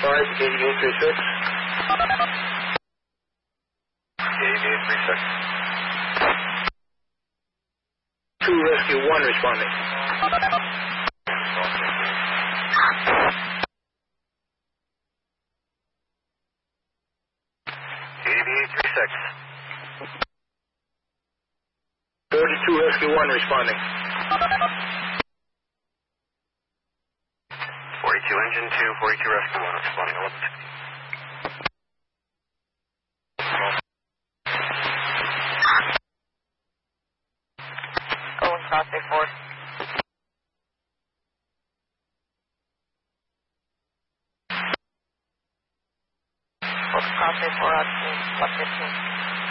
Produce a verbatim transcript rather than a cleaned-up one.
five, eighty-eight three six. eighty-eight three six. two Rescue one responding. eighty-eight three six. forty-two Rescue one responding. forty-two engine two, forty-two rescue one responding. eleven sixty. Oh, South Bay four. South Bay four out to left fifteen.